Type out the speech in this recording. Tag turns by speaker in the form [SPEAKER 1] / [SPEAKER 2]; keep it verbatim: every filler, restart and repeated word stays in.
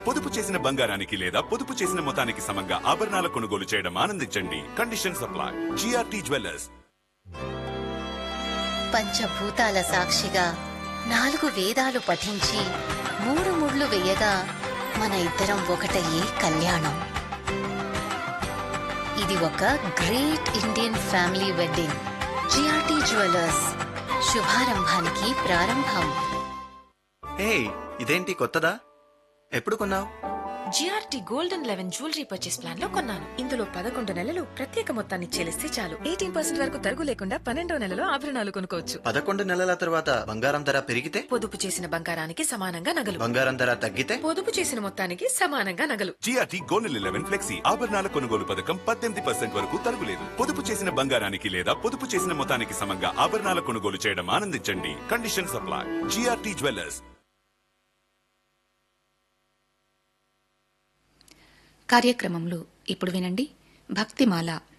[SPEAKER 1] పొదుపు చేసిన బంగారానికి లేదా పొదుపు చేసిన మొత్తానికి సమంగా ఆభరణాల కొనుగోలు చేయడం ఆనందించండి. Condition supply. GRT jewellers.
[SPEAKER 2] పంచభూతాల సాక్షిగా నాలుగు వేదాలు పఠించి మూడు ముళ్ళు వేయగా మన ఇద్దరం ఒకటయ్యే కళ్యాణం. ఇది ఒక great Indian family wedding. GRT jewellers, శుభారంభానికి ప్రారంభం.
[SPEAKER 3] హే, ఇదేంటి కొత్తదా? ఎప్పుడు కొన్నావు?
[SPEAKER 4] GRT gold and eleven jewellery purchase plan లో కొన్నాను. ఇందులో పదకొండు నెలలు ప్రత్యేక మొత్తాన్ని చెల్లిస్తే చాలు ఎయిటీన్ పర్సెంట్ వరకు తరుగు లేకుండా పన్నెండో నెలలో ఆభరణాలు కొనుక్కోవచ్చు.
[SPEAKER 3] పదకొండు నెలల తర్వాత బంగారం ధర పెరిగితే?
[SPEAKER 4] పొదుపు చేసిన బంగారానికి సమానంగా నగలు.
[SPEAKER 3] బంగారం ధర తగ్గితే?
[SPEAKER 4] పొదుపు చేసిన మొత్తానికి సమానంగా నగలు.
[SPEAKER 1] జిఆర్టీ గోల్డ్ లెవెన్ ఫ్లెక్సీ ఆభరణాల కొనుగోలు పథకం పద్దెనిమిది పర్సెంట్ వరకు తరుగులేదు. పొదుపు చేసిన బంగారానికి లేదా పొదుపు చేసిన మొత్తానికి సమంగా ఆభరణాల కొనుగోలు చేయడం ఆనందించండి. Condition supply. GRT jewellers.
[SPEAKER 5] కార్యక్రమంలో ఇప్పుడు వినండి భక్తిమాల